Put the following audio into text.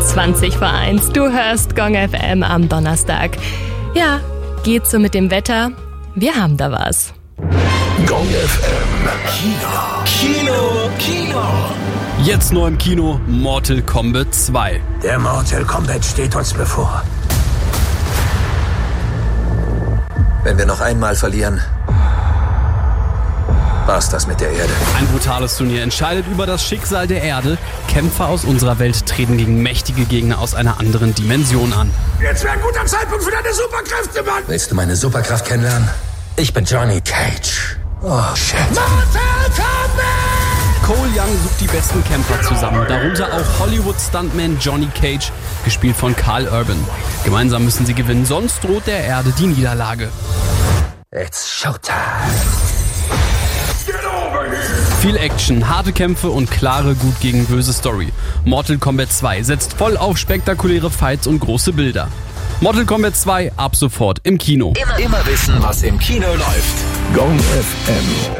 20 vor 1. Du hörst Gong FM am Donnerstag. Ja, geht so mit dem Wetter? Wir haben da was. Gong FM Kino. Jetzt nur im Kino Mortal Kombat 2. Der Mortal Kombat steht uns bevor. Wenn wir noch einmal verlieren, war's das mit der Erde. Ein brutales Turnier entscheidet über das Schicksal der Erde. Kämpfer aus unserer Welt treten gegen mächtige Gegner aus einer anderen Dimension an. Jetzt wäre ein guter Zeitpunkt für deine Superkräfte, Mann! Willst du meine Superkraft kennenlernen? Ich bin Johnny Cage. Oh, shit. Mortal Kombat! Cole Young sucht die besten Kämpfer zusammen, darunter auch Hollywood-Stuntman Johnny Cage, gespielt von Karl Urban. Gemeinsam müssen sie gewinnen, sonst droht der Erde die Niederlage. It's showtime. Viel Action, harte Kämpfe und klare Gut gegen Böse Story. Mortal Kombat 2 setzt voll auf spektakuläre Fights und große Bilder. Mortal Kombat 2 ab sofort im Kino. Immer wissen, was im Kino läuft. Gong FM.